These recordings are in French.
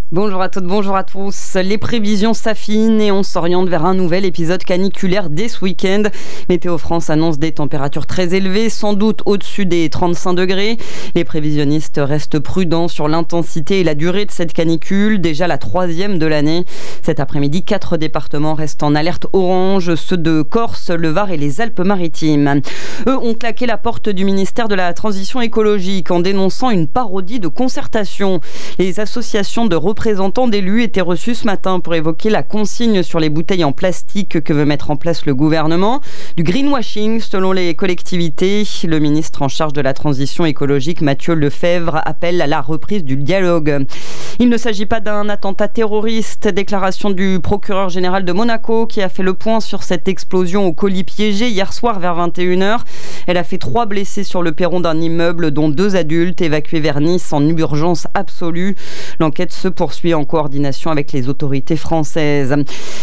Bonjour à toutes, bonjour à tous. Les prévisions s'affinent et on s'oriente vers un nouvel épisode caniculaire dès ce week-end. Météo France annonce des températures très élevées, sans doute au-dessus des 35 degrés. Les prévisionnistes restent prudents sur l'intensité et la durée de cette canicule, déjà la 3e de l'année. Cet après-midi, 4 départements restent en alerte orange, ceux de Corse, le Var et les Alpes-Maritimes. Eux ont claqué la porte du ministère de la Transition écologique en dénonçant une parodie de concertation. Les associations de représentants d'élus étaient reçus ce matin pour évoquer la consigne sur les bouteilles en plastique que veut mettre en place le gouvernement. Du greenwashing selon les collectivités. Le ministre en charge de la transition écologique, Mathieu Lefèvre, appelle à la reprise du dialogue. Il ne s'agit pas d'un attentat terroriste. Déclaration du procureur général de Monaco qui a fait le point sur cette explosion au colis piégé hier soir vers 21h. Elle a fait 3 blessés sur le perron d'un immeuble, dont 2 adultes évacués vers Nice en urgence absolue. L'enquête se poursuit en coordination avec les autorités françaises.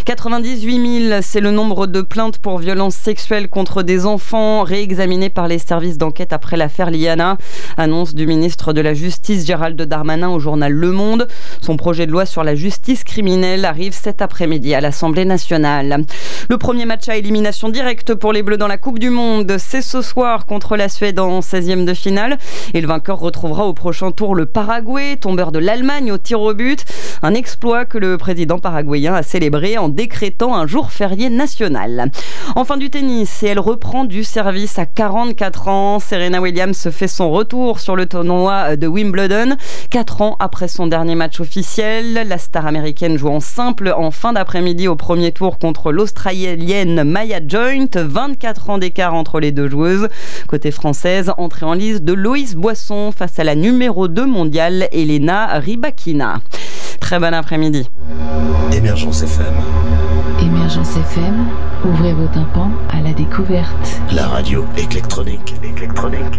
98 000, c'est le nombre de plaintes pour violences sexuelles contre des enfants réexaminées par les services d'enquête après l'affaire Liana. Annonce du ministre de la Justice Gérald Darmanin au journal Le Monde. Son projet de loi sur la justice criminelle arrive cet après-midi à l'Assemblée nationale. Le premier match à élimination directe pour les Bleus dans la Coupe du Monde, c'est ce soir contre la Suède en 16e de finale. Et le vainqueur retrouvera au prochain tour le Paraguay, tombeur de l'Allemagne au tir au but. Un exploit que le président paraguayen a célébré en décrétant un jour férié national. Enfin du tennis, et elle reprend du service à 44 ans. Serena Williams fait son retour sur le tournoi de Wimbledon. 4 ans après son dernier match officiel, la star américaine joue en simple en fin d'après-midi au premier tour contre l'Australienne Maya Joint. 24 ans d'écart entre les deux joueuses. Côté française, entrée en lice de Loïs Boisson face à la numéro 2 mondiale Elena Rybakina. Très bon après-midi. Émergence FM. Émergence FM, ouvrez vos tympans à la découverte. La radio électronique.